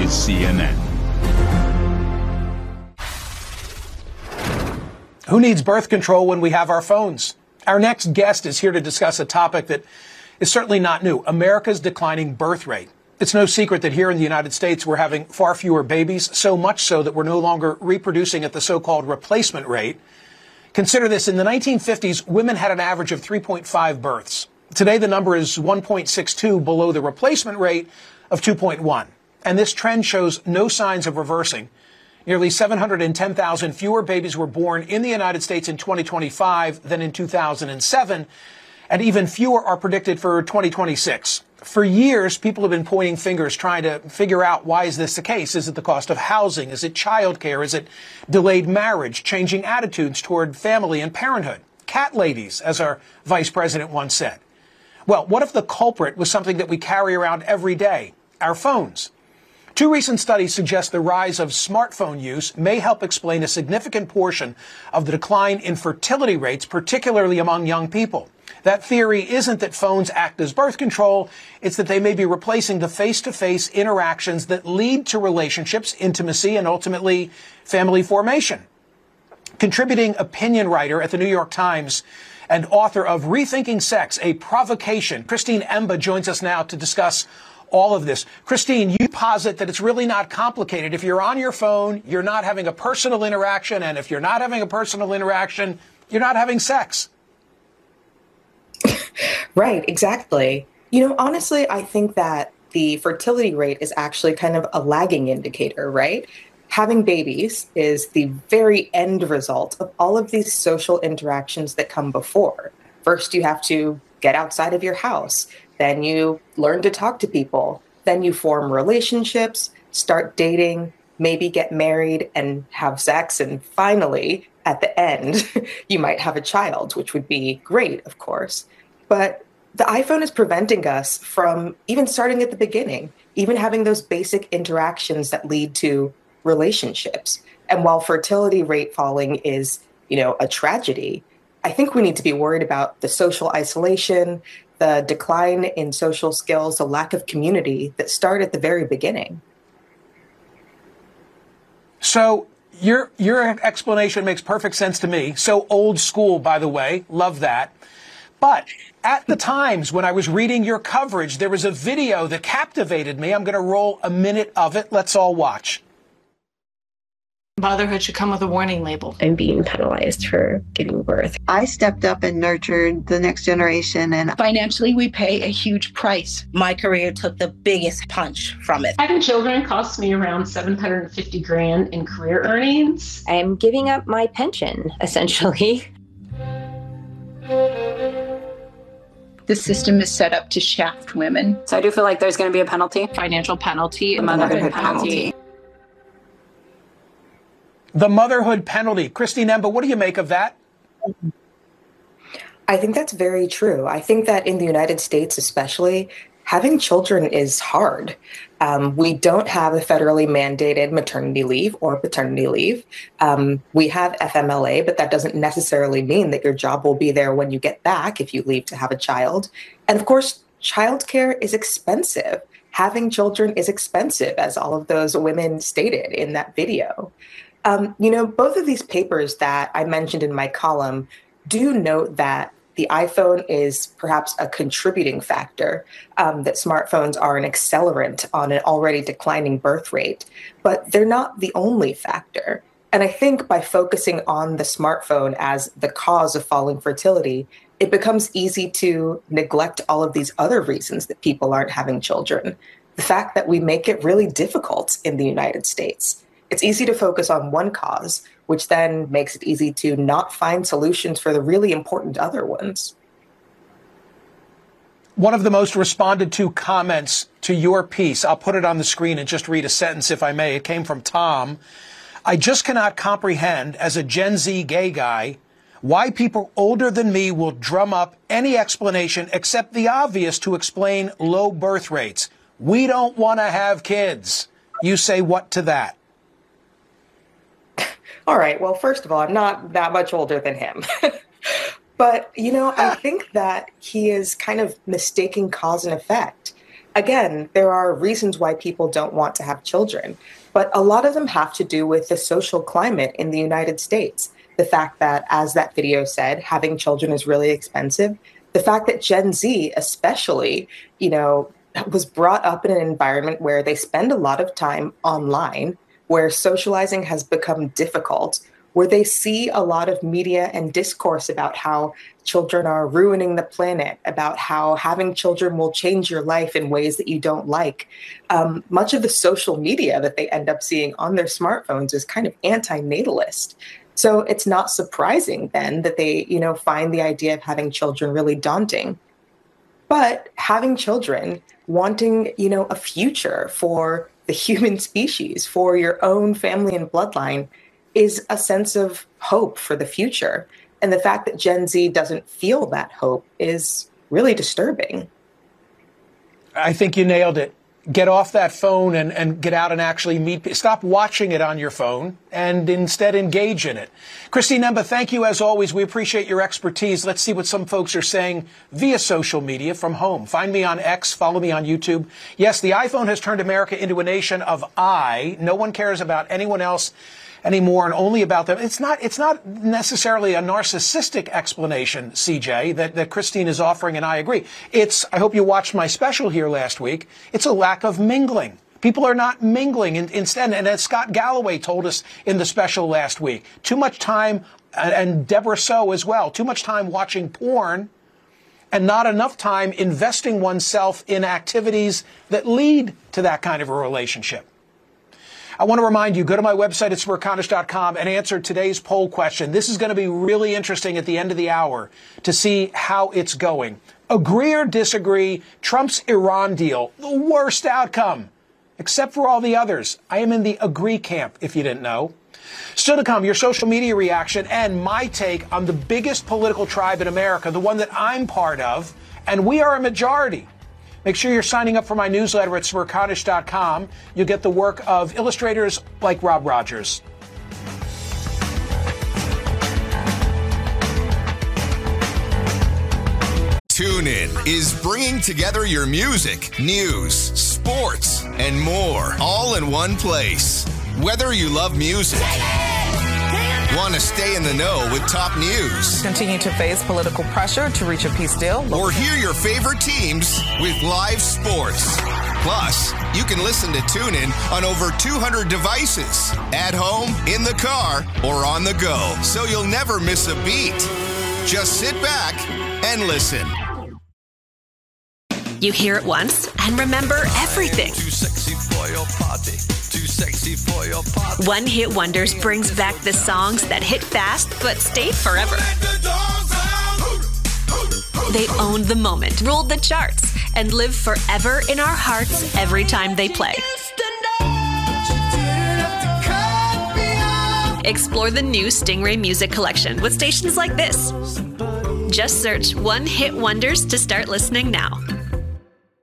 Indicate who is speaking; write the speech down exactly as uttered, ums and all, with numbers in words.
Speaker 1: is C N N.
Speaker 2: Who needs birth control when we have our phones? Our next guest is here to discuss a topic that is certainly not new: America's declining birth rate. It's no secret that here in the United States, we're having far fewer babies, so much so that we're no longer reproducing at the so-called replacement rate. Consider this: in the nineteen fifties, women had an average of three point five births. Today, the number is one point six two, below the replacement rate of two point one. And this trend shows no signs of reversing. Nearly seven hundred ten thousand fewer babies were born in the United States in twenty twenty-five than in two thousand seven, and even fewer are predicted for twenty twenty-six. For years, people have been pointing fingers, trying to figure out, why is this the case? Is it the cost of housing? Is it childcare? Is it delayed marriage, changing attitudes toward family and parenthood? Cat ladies, as our vice president once said. Well, what if the culprit was something that we carry around every day? Our phones. Two recent studies suggest the rise of smartphone use may help explain a significant portion of the decline in fertility rates, particularly among young people. That theory isn't that phones act as birth control, it's that they may be replacing the face-to-face interactions that lead to relationships, intimacy, and ultimately family formation. Contributing opinion writer at the New York Times and author of Rethinking Sex, A Provocation, Christine Emba joins us now to discuss all of this. Christine, you posit that it's really not complicated. If you're on your phone, you're not having a personal interaction, and if you're not having a personal interaction, you're not having sex.
Speaker 3: Right, exactly. You know, honestly, I think that the fertility rate is actually kind of a lagging indicator, right? Having babies is the very end result of all of these social interactions that come before. First, you have to get outside of your house. Then you learn to talk to people. Then you form relationships, start dating, maybe get married and have sex. And finally, at the end, you might have a child, which would be great, of course. But the iPhone is preventing us from even starting at the beginning, even having those basic interactions that lead to relationships. And while fertility rate falling is, you know, a tragedy, I think we need to be worried about the social isolation, the decline in social skills, the lack of community that start at the very beginning.
Speaker 2: So your your explanation makes perfect sense to me. So old school, by the way. Love that. But at the Times, when I was reading your coverage, there was a video that captivated me. I'm going to roll a minute of it. Let's all watch.
Speaker 4: Motherhood should come with a warning label.
Speaker 5: I'm being penalized for giving birth.
Speaker 6: I stepped up and nurtured the next generation. And
Speaker 7: financially, we pay a huge price. My career took the biggest punch from it.
Speaker 8: Having children cost me around seven hundred fifty grand in career earnings.
Speaker 5: I'm giving up my pension, essentially.
Speaker 9: The system is set up to shaft women.
Speaker 10: So I do feel like there's going to be a penalty.
Speaker 4: Financial penalty.
Speaker 10: A motherhood penalty.
Speaker 2: The motherhood penalty. Christine Emba, what do you make of that?
Speaker 3: I think that's very true. I think that in the United States especially, having children is hard. Um, we don't have a federally mandated maternity leave or paternity leave. Um, we have F M L A, but that doesn't necessarily mean that your job will be there when you get back if you leave to have a child. And of course, childcare is expensive. Having children is expensive, as all of those women stated in that video. Um, you know, both of these papers that I mentioned in my column do note that the iPhone is perhaps a contributing factor, um, that smartphones are an accelerant on an already declining birth rate, but they're not the only factor. And I think by focusing on the smartphone as the cause of falling fertility, it becomes easy to neglect all of these other reasons that people aren't having children. The fact that we make it really difficult in the United States. It's easy to focus on one cause, which then makes it easy to not find solutions for the really important other ones.
Speaker 2: One of the most responded to comments to your piece, I'll put it on the screen and just read a sentence if I may. It came from Tom. I just cannot comprehend, as a Gen Z gay guy, why people older than me will drum up any explanation except the obvious to explain low birth rates. We don't want to have kids. You say what to that?
Speaker 3: All right. Well, first of all, I'm not that much older than him. But, you know, I think that he is kind of mistaking cause and effect. again, there are reasons why people don't want to have children, but a lot of them have to do with the social climate in the United States. The fact that, as that video said, having children is really expensive. The fact that Gen Z, especially, you know, was brought up in an environment where they spend a lot of time online, where socializing has become difficult, where they see a lot of media and discourse about how children are ruining the planet, about how having children will change your life in ways that you don't like. Um, much of the social media that they end up seeing on their smartphones is kind of anti-natalist. So it's not surprising then that they, you know, find the idea of having children really daunting. But having children, wanting, you know, a future for the human species, for your own family and bloodline, is a sense of hope for the future. And the fact that Gen Z doesn't feel that hope is really disturbing.
Speaker 2: I think you nailed it. Get off that phone and, and get out and actually meet. Stop watching it on your phone and instead engage in it. Christine Emba, thank you as always. We appreciate your expertise. Let's see what some folks are saying via social media from home. Find me on X. Follow me on YouTube. Yes, the iPhone has turned America into a nation of I. No one cares about anyone else anymore and only about them. It's not, it's not necessarily a narcissistic explanation, C J, that, that Christine is offering, and I agree. It's, I hope you watched my special here last week, it's a lack of mingling. People are not mingling in, instead, and as Scott Galloway told us in the special last week, too much time, and Deborah So as well, too much time watching porn and not enough time investing oneself in activities that lead to that kind of a relationship. I want to remind you, go to my website at smerconish dot com and answer today's poll question. This is going to be really interesting at the end of the hour to see how it's going. Agree or disagree, Trump's Iran deal, the worst outcome, except for all the others. I am in the agree camp, if you didn't know. Still to come, your social media reaction and my take on the biggest political tribe in America, the one that I'm part of, and we are a majority. Make sure you're signing up for my newsletter at smerconish dot com. You'll get the work of illustrators like Rob Rogers.
Speaker 1: TuneIn is bringing together your music, news, sports, and more, all in one place. Whether you love music, want to stay in the know with top news,
Speaker 11: continue to face political pressure to reach a peace deal,
Speaker 1: or hear your favorite teams with live sports. Plus, you can listen to TuneIn on over two hundred devices, at home, in the car, or on the go, so you'll never miss a beat. Just sit back and listen.
Speaker 12: You hear it once and remember everything.
Speaker 13: Too sexy for your party. Too sexy for your party.
Speaker 12: One Hit Wonders brings back the songs that hit fast but stayed forever. They owned the moment, ruled the charts, and live forever in our hearts every time they play. Explore the new Stingray Music Collection with stations like this. Just search One Hit Wonders to start listening now.